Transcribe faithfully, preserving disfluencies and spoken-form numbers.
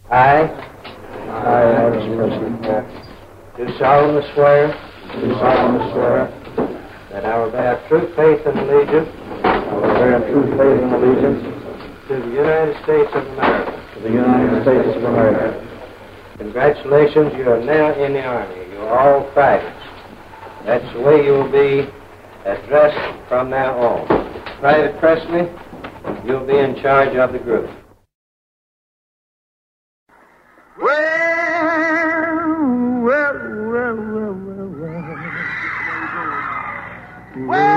I, I, Otis Presley, do solemnly swear do solemnly swear that I will bear true faith and allegiance I will bear true faith and allegiance to the United States of America. to the United States of America. Congratulations, you are now in the Army. You are all privates. That's the way you will be addressed from now on. Private Presley, you'll be in charge of the group. Well, well, well, well, well, well. Well,